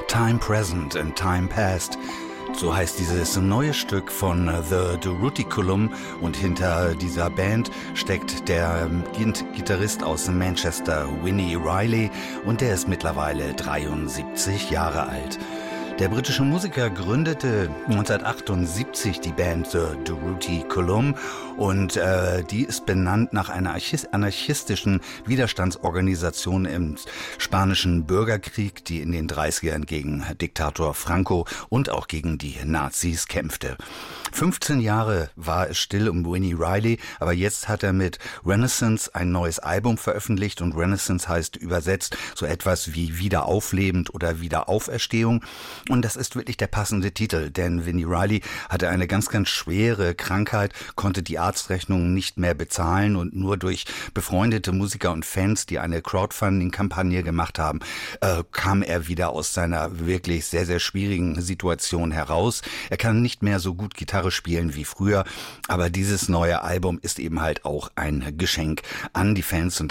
Time Present and Time Past. So heißt dieses neue Stück von The Duruticulum, und hinter dieser Band steckt der Gitarrist aus Manchester, Winnie Riley, und der ist mittlerweile 73 Jahre alt. Der britische Musiker gründete 1978 die Band The Duruticulum, und die ist benannt nach einer anarchistischen Widerstandsorganisation im spanischen Bürgerkrieg, die in den 30ern gegen Diktator Franco und auch gegen die Nazis kämpfte. 15 Jahre war es still um Winnie Riley, aber jetzt hat er mit Renaissance ein neues Album veröffentlicht, und Renaissance heißt übersetzt so etwas wie Wiederauflebend oder Wiederauferstehung. Und das ist wirklich der passende Titel, denn Winnie Riley hatte eine ganz, ganz schwere Krankheit, konnte die Arztrechnungen nicht mehr bezahlen, und nur durch befreundete Musiker und Fans, die eine Crowdfunding-Kampagne gemacht haben, kam er wieder aus seiner wirklich sehr, sehr schwierigen Situation heraus. Er kann nicht mehr so gut Gitarre spielen wie früher, aber dieses neue Album ist eben halt auch ein Geschenk an die Fans, und